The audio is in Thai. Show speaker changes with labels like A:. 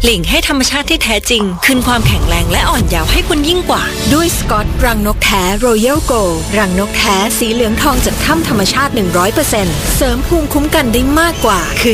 A: หลีกให้ธรรมชาติที่แท้จริงคืนความแข็งแรงและอ่อนเยาว์ให้คุณยิ่งกว่าด้วยสกอตรังนกแท้ Royal Gold รังนกแท้สีเหลืองทองจากถ้ำธรรมชาติ 100% เสริมภูมิคุ้มกันได้มากกว่า